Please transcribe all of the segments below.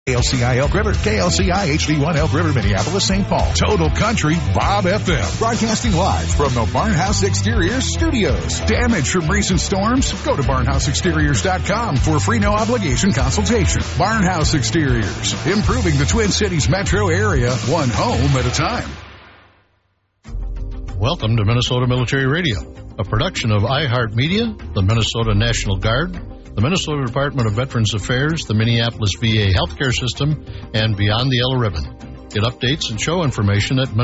KLCI Elk River, KLCI HD1 Elk River, Minneapolis, St. Paul. Total Country Bob FM. Broadcasting live from the Barnhouse Exteriors studios. Damage from recent storms? Go to barnhouseexteriors.com for a free no-obligation consultation. Barnhouse Exteriors. Improving the Twin Cities metro area, one home at a time. Welcome to Minnesota Military Radio, a production of iHeartMedia, the Minnesota National Guard, the Minnesota Department of Veterans Affairs, the Minneapolis VA Healthcare System, and Beyond the Yellow Ribbon. Get updates and show information at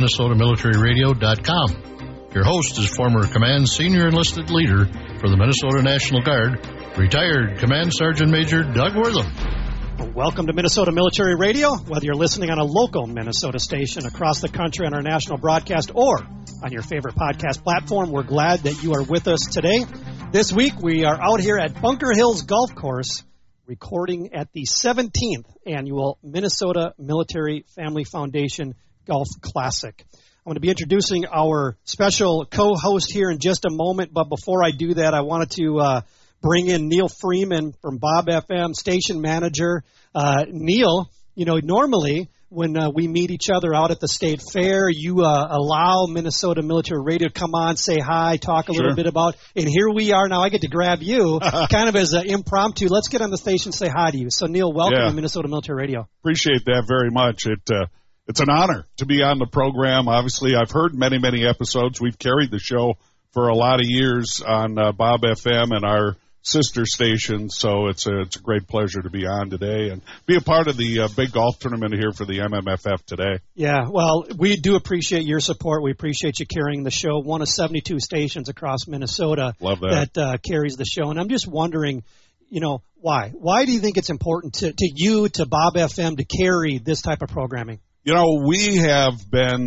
minnesotamilitaryradio.com. Your host is former Command Senior Enlisted Leader for the Minnesota National Guard, retired Command Sergeant Major Doug Wortham. Welcome to Minnesota Military Radio. Whether you're listening on a local Minnesota station, across the country on our national broadcast, or on your favorite podcast platform, we're glad that you are with us today. This week, we are out here at Bunker Hills Golf Course recording at the 17th annual Minnesota Military Family Foundation Golf Classic. I'm going to be introducing our special co-host here in just a moment, but before I do that, I wanted to bring in Neil Freeman from Bob FM, station manager. Neil, you know, normally when we meet each other out at the state fair, you allow Minnesota Military Radio to come on, say hi, talk a little bit about, and here we are now. I get to grab you kind of as an impromptu. Let's get on the station, say hi to you. So, Neil, welcome to Minnesota Military Radio. Appreciate that very much. It's an honor to be on the program. Obviously, I've heard many, many episodes. We've carried the show for a lot of years on Bob FM and our sister station, so it's a great pleasure to be on today and be a part of the big golf tournament here for the MMFF today. Yeah, well, we do appreciate your support. We appreciate you carrying the show. One of 72 stations across Minnesota Love that carries the show. And I'm just wondering, you know, why? Why do you think it's important to you, to Bob FM, to carry this type of programming? You know, we have been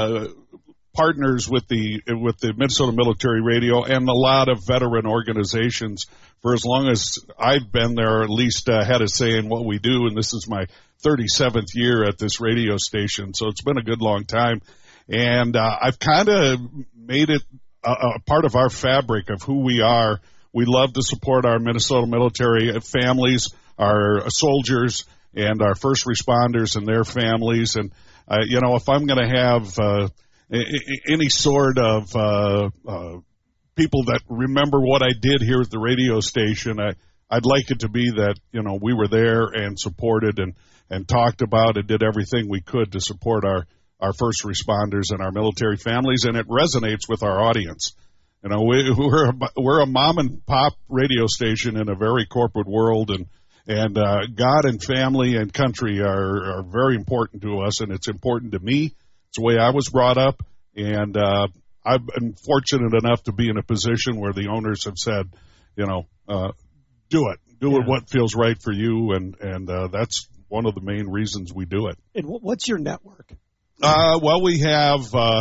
partners with the Minnesota Military Radio and a lot of veteran organizations for as long as I've been there, or at least had a say in what we do. And this is my 37th year at this radio station, so it's been a good long time. And I've kind of made it a part of our fabric of who we are. We love to support our Minnesota military families, our soldiers, and our first responders and their families. And, you know, if I'm going to have any sort of people that remember what I did here at the radio station, I'd like it to be that, you know, we were there and supported and talked about and did everything we could to support our first responders and our military families, and it resonates with our audience. You know, we're a mom and pop radio station in a very corporate world, and God and family and country are very important to us, and it's important to me. It's the way I was brought up, and I've been fortunate enough to be in a position where the owners have said, you know, do it what feels right for you, and that's one of the main reasons we do it. And what's your network? Well, we have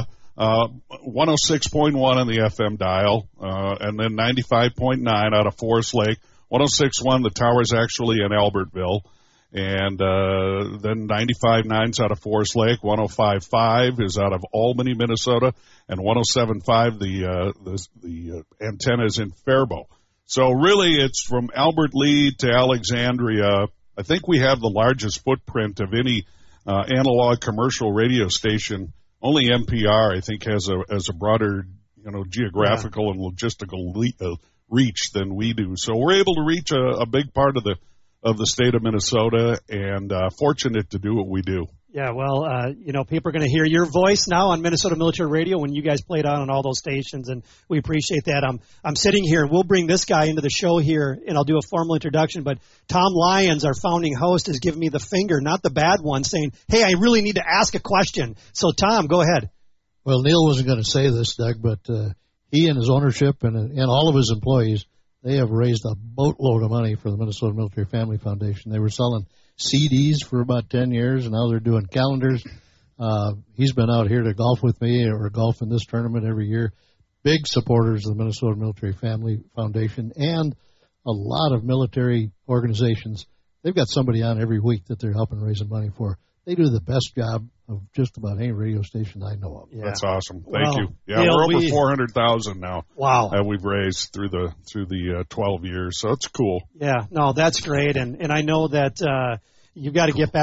106.1 on the FM dial, and then 95.9 out of Forest Lake. 106.1, the tower's actually in Albertville. And then 95.9's out of Forest Lake, 105.5 is out of Albany, Minnesota, and 107.5 the antenna is in Faribault. So really, it's from Albert Lea to Alexandria. I think we have the largest footprint of any analog commercial radio station. Only NPR, I think, has a broader, you know, geographical and logistical reach than we do. So we're able to reach a big part of the state of Minnesota, and fortunate to do what we do. Yeah, well, you know, people are going to hear your voice now on Minnesota Military Radio when you guys played on all those stations, and we appreciate that. I'm sitting here, and we'll bring this guy into the show here, and I'll do a formal introduction, but Tom Lyons, our founding host, has given me the finger, not the bad one, saying, hey, I really need to ask a question. So, Tom, go ahead. Well, Neil wasn't going to say this, Doug, but he and his ownership and all of his employees, they have raised a boatload of money for the Minnesota Military Family Foundation. They were selling CDs for about 10 years, and now they're doing calendars. He's been out here to golf with me or golf in this tournament every year. Big supporters of the Minnesota Military Family Foundation and a lot of military organizations. They've got somebody on every week that they're helping raise money for. They do the best job of just about any radio station I know of. Yeah. That's awesome. Thank you. Yeah, we're over 400,000 now. Wow. That we've raised through the 12 years. So it's cool. Yeah, no, that's great. And I know that you've got to get back